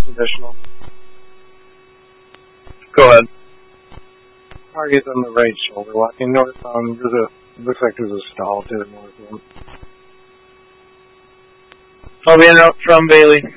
additional. Go ahead. Target's on the right shoulder, walking northbound. Looks like there's a stall to the north of him. I'll be in out from Bailey.